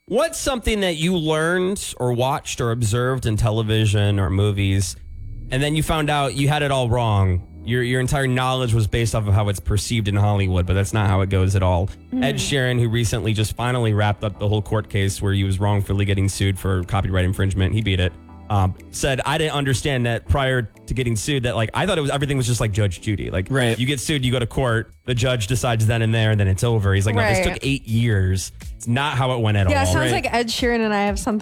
What's something that you learned or watched or observed in television or movies, and then you found out you had it all wrong? Your entire knowledge was based off of how it's perceived in Hollywood, but that's not how it goes at all. Ed Sheeran, who recently just finally wrapped up the whole court case where he was wrongfully getting sued for copyright infringement, he beat it. Said, I didn't understand that prior to getting sued, that I thought everything was just like Judge Judy. Right. You get sued, you go to court, the judge decides then and there, and then it's over. He's like, no, this Right. took 8 years. It's not how it went at all. Yeah, it sounds Right. like Ed Sheeran and I have something